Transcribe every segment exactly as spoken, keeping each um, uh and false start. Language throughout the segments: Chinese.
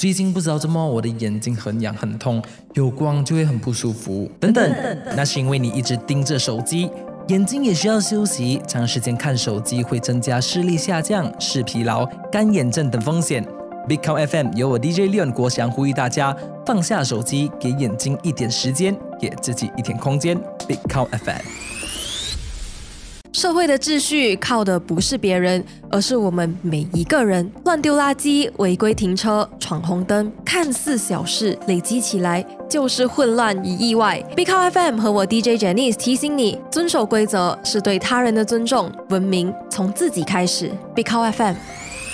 最近不知道怎么我的眼睛很痒很痛，有光就会很不舒服等等，那是因为你一直盯着手机，眼睛也需要休息，长时间看手机会增加视力下降、视疲劳、干眼症等风险。Big Cow F M 由我 D J Leon 国祥呼吁大家放下手机，给眼睛一点时间，给自己一点空间。Big Cow F M。 社会的秩序靠的不是别人，而是我们每一个人。乱丢垃圾、违规停车、闯红灯，看似小事，累积起来就是混乱与意外。Big Cow F M 和我 D J Janice 提醒你，遵守规则是对他人的尊重，文明从自己开始。Big Cow F M。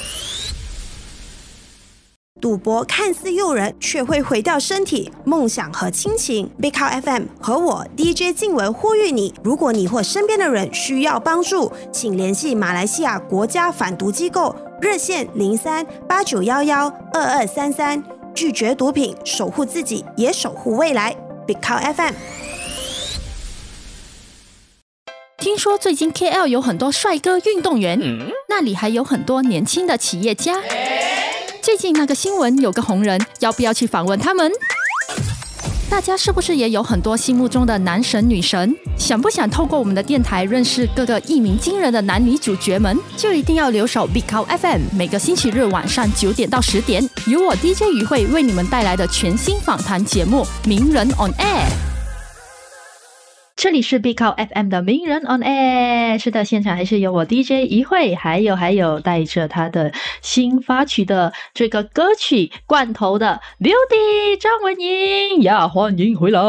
赌博看似诱人，却会毁掉身体、梦想和亲情。Big Cow F M 和我 D J 静文呼吁你：如果你或身边的人需要帮助，请联系马来西亚国家反毒机构热线零三八九幺幺二二三三，拒绝毒品，守护自己，也守护未来。Big Cow F M。 听说最近 K L 有很多帅哥运动员，嗯、那里还有很多年轻的企业家。最近那个新闻有个红人，要不要去访问他们？大家是不是也有很多心目中的男神女神？想不想透过我们的电台认识各个一鸣惊人的男女主角们？就一定要留守 Big Cow F M， 每个星期日晚上九点到十点，由我 D J 于慧为你们带来的全新访谈节目《名人 on Air》。这里是 Big Cow F M 的名人 on air， 是的，现场还是有我 D J 一慧，还有还有带着他的新发曲的这个歌曲罐头的 Beauty 张文怡呀，欢迎回来。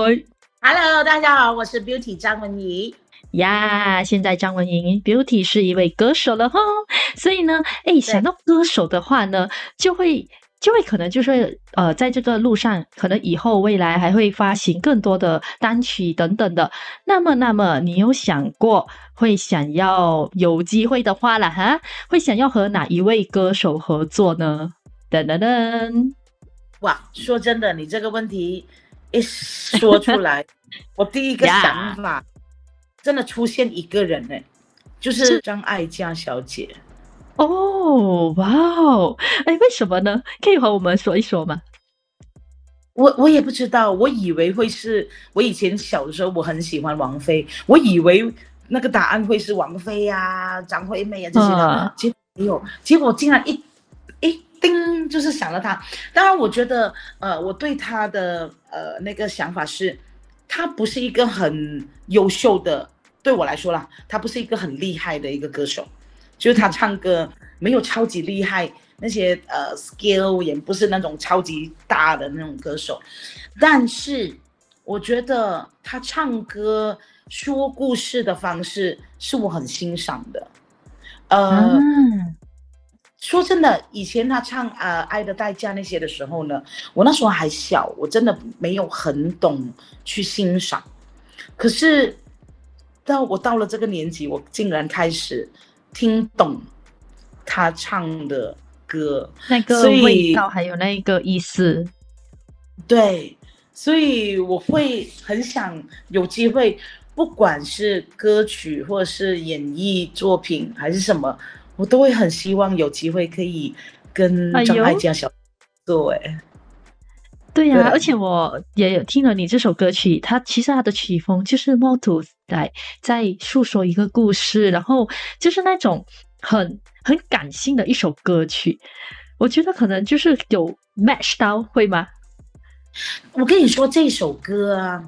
Hello， 大家好，我是 Beauty 张文怡呀。现在张文怡 Beauty 是一位歌手了哈，所以呢，哎，想到歌手的话呢，就会。就会可能就是呃，在这个路上，可能以后未来还会发行更多的单曲等等的。那么，那么你有想过会想要有机会的话啦哈，会想要和哪一位歌手合作呢？噔噔噔！ 哇，说真的，你这个问题一说出来，我第一个想法真的出现一个人呢，就是张艾嘉小姐。 哦，哇哦，哎，为什么呢？可以和我们说一说吗？ 我我也不知道，我以为会是，我以前小的时候我很喜欢王菲，我以为那个答案会是王菲呀、啊、张惠妹啊这些的，啊、结果没有，结果竟然一一叮就是想了她。当然，我觉得呃，我对她的呃那个想法是，她不是一个很优秀的，对我来说啦，她不是一个很厉害的一个歌手。就是他唱歌没有超级厉害，那些呃 skill 也不是那种超级大的那种歌手，但是我觉得他唱歌说故事的方式是我很欣赏的。呃，嗯、说真的，以前他唱呃《爱的代价》那些的时候呢，我那时候还小，我真的没有很懂去欣赏。可是到我到了这个年纪，我竟然开始听懂他唱的歌， 那个味道还有那个意思。 对，所以我会很想有机会，不管是歌曲或者是演艺作品还是什么，我都会很希望有机会可以跟张艾嘉小姐做。哎， 对呀、啊，而且我也有听了你这首歌曲，它其实它的曲风就是模图在在诉说一个故事，然后就是那种很很感性的一首歌曲，我觉得可能就是有 match 到，会吗？ 我跟你说这首歌啊，